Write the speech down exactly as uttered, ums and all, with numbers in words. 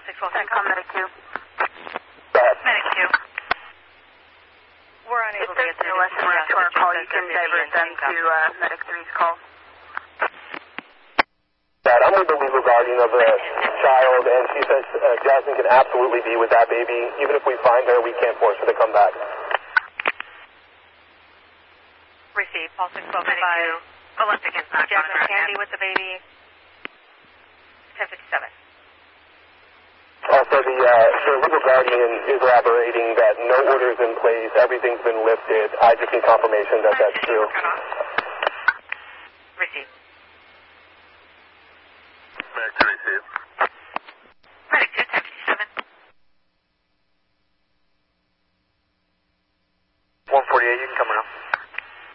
six one six. Call Medic two. Medic two. We're unable to get to the Western Ranch to our call. You can divert them to uh, Medic three's call. I'm with the legal guardian of the child, and she says uh, Jasmine can absolutely be with that baby. Even if we find her, we can't force her to come back. Receive. Paul six one five. Ballistic is not going Jasmine to can be with the baby. ten fifty-seven. Also, the, uh, the legal guardian is elaborating that no order is in place, everything's been lifted. I just need confirmation that that's true.